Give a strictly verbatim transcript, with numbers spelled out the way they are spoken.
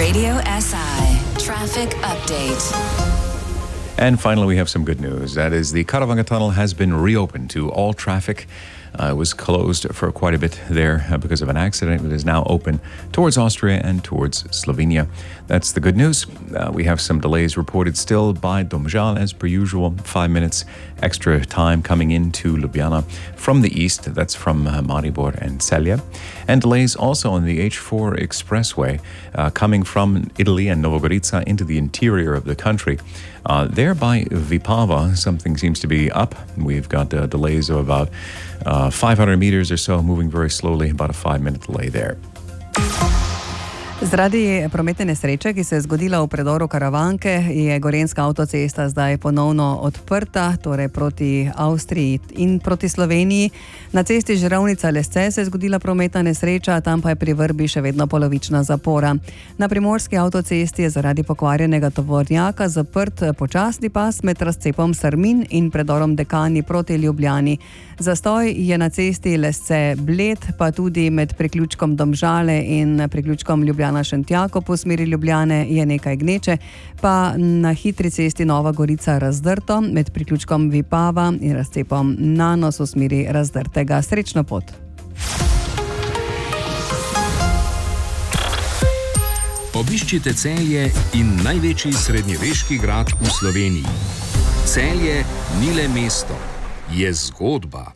Radio S I Traffic Update. And finally, we have some good news. That is, the Karavanga Tunnel has been reopened to all traffic. Uh, it was closed for quite a bit there uh, because of an accident. It is now open towards Austria and towards Slovenia. That's the good news. Uh, we have some delays reported still by Domžal, as per usual. Five minutes extra time coming into Ljubljana from the east. That's from uh, Maribor and Celje. And delays also on the H four expressway uh, coming from Italy and Novogorica into the interior of the country. Uh, there by Vipava, something seems to be up. We've got uh, delays of about uh, five hundred meters or so, moving very slowly, about a five-minute delay there. Zaradi prometne nesreče, ki se je zgodila v predoru Karavanke, je Gorenjska avtocesta zdaj ponovno odprta, torej proti Avstriji in proti Sloveniji. Na cesti Žirovnica-Lesce se je zgodila prometna nesreča, tam pa je pri Vrbi še vedno polovična zapora. Na primorski avtocesti je zaradi pokvarjenega tovornjaka zaprt počasni pas med razcepom Sarmin in predorom Dekani proti Ljubljani. Zastoj je na cesti Lesce-Bled, pa tudi med priključkom Domžale in priključkom Ljubljana-Šentjako po smeri Ljubljane je nekaj gneče, pa na hitri cesti Nova Gorica razdrto med priključkom Vipava in razcepom Nanos v smeri razdrtega. Srečno pot! Obiščite Celje in največji srednjeveški grad v Sloveniji. Celje ni le mesto, je zgodba.